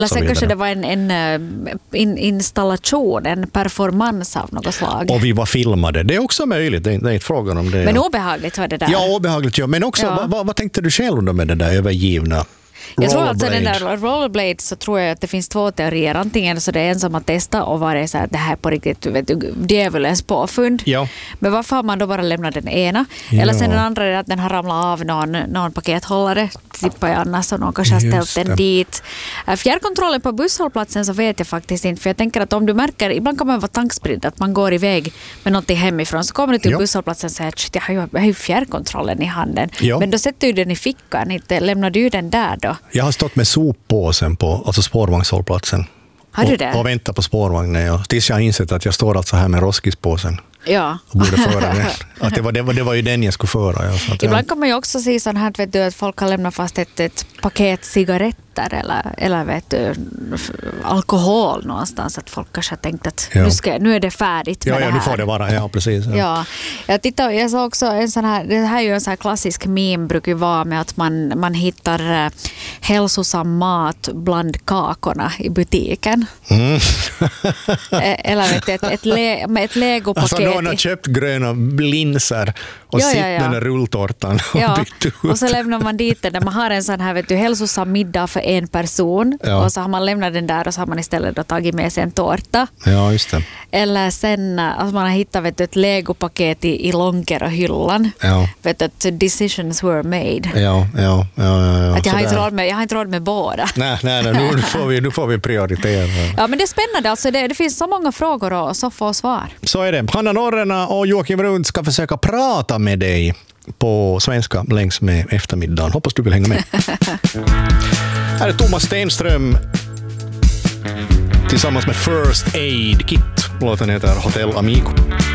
Sen kanske det var en installation, en performance av något slag. Och vi var filmade. Det är också möjligt, det är inte frågan om det. Men obehagligt var det där. Ja, obehagligt. Ja. Men också, vad tänkte du själv då med det där övergivna? Jag tror alltså den där rollerblade, så tror jag att det finns två teorier. Antingen så det är en som har testat och varit så här, det här på riktigt, vet du, djävulens påfund. Ja. Men varför har man då bara lämnat den ena? Eller sen den andra är att den har ramlat av någon pakethållare, tippar jag annars, och någon kanske har ställt den dit. Fjärrkontrollen på busshållplatsen så vet jag faktiskt inte, för jag tänker att om du märker, ibland kan man vara tankspridd, att man går iväg med någonting hemifrån, så kommer du till busshållplatsen och säger att jag har ju fjärrkontrollen i handen. Ja. Men då sätter du den i fickan, inte lämnar du den där då? Jag har stått med soppåsen på alltså spårvagnshållplatsen. Har du det? Och väntat på spårvagnen. Ja. Tills jag har insett att jag står alltså här med roskispåsen. Ja. Och borde föra den. Att det var ju den jag skulle föra. Ja. Så att ibland kan man ju också se sån här, vet du, att folk har lämnat fast ett paket cigaretter eller vet du, alkohol någonstans. Att folk kanske har tänkt att nu är det färdigt med det här. Ja, nu får det vara. Ja, precis. Ja. Jag såg också en sån här, det här är ju en sån här klassisk meme, brukar ju vara med att man hittar hälsosam mat bland kakorna i butiken. Mm. Eller vet du, ett legopaket. Alltså någon har köpt gröna linser och sitt den där rulltårtan och bytt ut. Och så lämnar man dit den där man har en sån här, vet du, hälsosam middag för en person och så har man lämnat den där och så har man istället då tagit med sig en tårta. Ja, just det. Eller sen att man har hittat, vet du, ett legopaket i Lonkero-hyllan. Ja. Vet du, att decisions were made. Ja. Att jag har inte råd med båda. Nej, nu får vi prioritera. Ja, men det är spännande. Alltså det finns så många frågor och så få svar. Så är det. Hanna Norrena och Joakim Rund ska försöka prata med dig på svenska längs med eftermiddagen. Hoppas du vill hänga med. Här är Thomas Stenström tillsammans med First Aid Kit. Låten heter Hotel Amigo.